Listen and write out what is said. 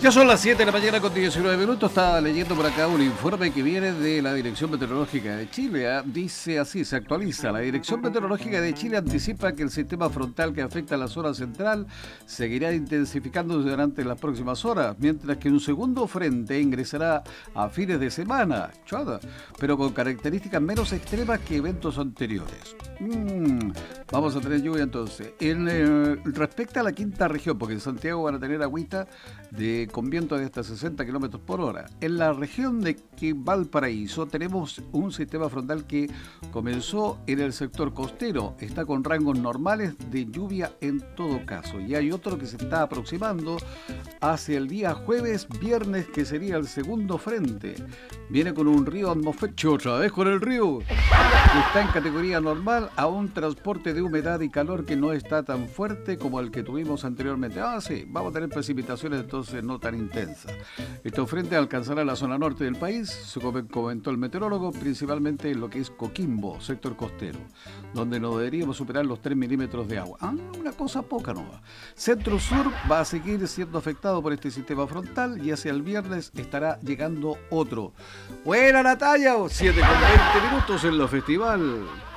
Ya son las 7 de la mañana con 19 minutos. Estaba leyendo por acá un informe que viene de la Dirección Meteorológica de Chile. Dice así, se actualiza. La Dirección Meteorológica de Chile anticipa que el sistema frontal que afecta a la zona central seguirá intensificándose durante las próximas horas, mientras que un segundo frente ingresará a fines de semana, chada, pero con características menos extremas que eventos anteriores. Vamos a tener lluvia entonces. Respecto a la quinta región, porque en Santiago van a tener agüita con viento de hasta 60 kilómetros por hora. En la región de Valparaíso tenemos un sistema frontal que comenzó en el sector costero. Está con rangos normales de lluvia en todo caso. Y hay otro que se está aproximando hacia el día jueves, viernes, que sería el segundo frente. Viene con un río atmosférico, otra vez con el río, que está en categoría normal, a un transporte de humedad y calor que no está tan fuerte como el que tuvimos anteriormente. Sí, vamos a tener precipitaciones entonces no tan intensas. Estos frentes alcanzarán la zona norte del país, se comentó el meteorólogo, principalmente en lo que es Coquimbo, sector costero, donde no deberíamos superar los 3 milímetros de agua. Una cosa poca no va. Centro-sur va a seguir siendo afectado por este sistema frontal y hacia el viernes estará llegando otro. Buena Natalia, 7 con 20 minutos en lo festival.